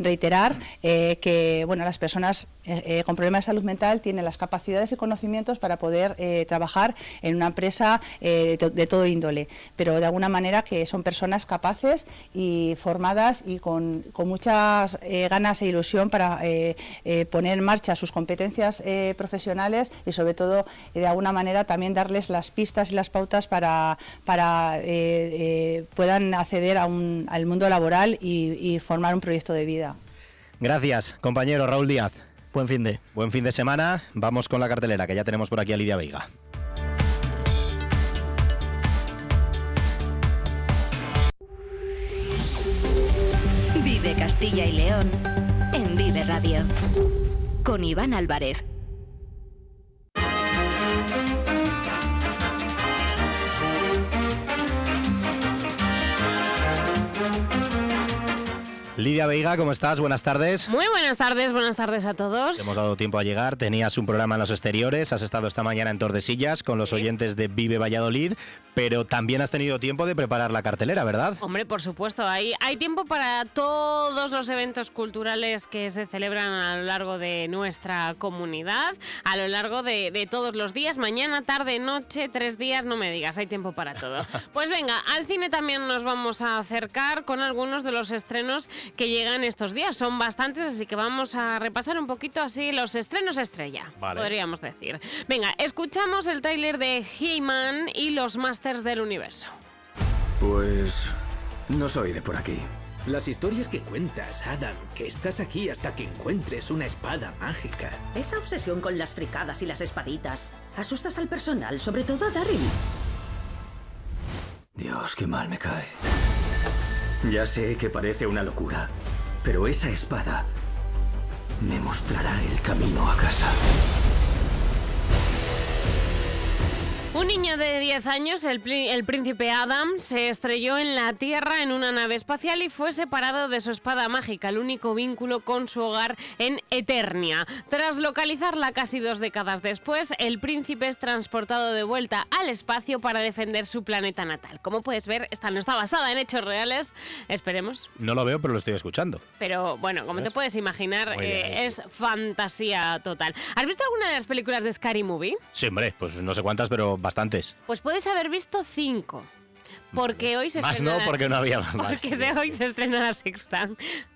reiterar que bueno, las personas con problemas de salud mental tienen las capacidades y conocimientos para poder trabajar en una empresa de todo índole, pero de alguna manera que son personas capaces y formadas y con muchas ganas e ilusión para poner en marcha sus competencias profesionales y sobre todo de alguna manera también darles las pistas y las pautas para puedan acceder al mundo laboral y formar un proyecto de vida. Gracias, compañero Raúl Díaz. Buen fin de semana. Vamos con la cartelera, que ya tenemos por aquí a Lidia Veiga. Vive Castilla y León en Vive Radio con Iván Álvarez. Lidia Veiga, ¿cómo estás? Buenas tardes. Muy buenas tardes a todos. Te hemos dado tiempo a llegar, tenías un programa en los exteriores, has estado esta mañana en Tordesillas con los oyentes de Vive Valladolid, pero también has tenido tiempo de preparar la cartelera, ¿verdad? Hombre, por supuesto, hay tiempo para todos los eventos culturales que se celebran a lo largo de nuestra comunidad, a lo largo de todos los días, mañana, tarde, noche, 3 días, no me digas, hay tiempo para todo. Pues venga, al cine también nos vamos a acercar con algunos de los estrenos que llegan estos días. Son bastantes, así que vamos a repasar un poquito así los estrenos estrella, podríamos decir. Venga, escuchamos el tráiler de He-Man y los Masters del Universo. Pues no soy de por aquí. Las historias que cuentas, Adam, que estás aquí hasta que encuentres una espada mágica. Esa obsesión con las fricadas y las espaditas. Asustas al personal, sobre todo a Daryl. Dios, qué mal me cae. Ya sé que parece una locura, pero esa espada me mostrará el camino a casa. Un niño de 10 años, el príncipe Adam, se estrelló en la Tierra en una nave espacial y fue separado de su espada mágica, el único vínculo con su hogar en Eternia. Tras localizarla casi 2 décadas después, el príncipe es transportado de vuelta al espacio para defender su planeta natal. Como puedes ver, esta no está basada en hechos reales, esperemos. No lo veo, pero lo estoy escuchando. Pero bueno, como te puedes imaginar, es fantasía total. ¿Has visto alguna de las películas de Scary Movie? Sí, hombre, pues no sé cuántas, pero bastantes. Pues puedes haber visto 5. Porque hoy se más estrena... no, porque no había más. Porque hoy se estrena la 6ª.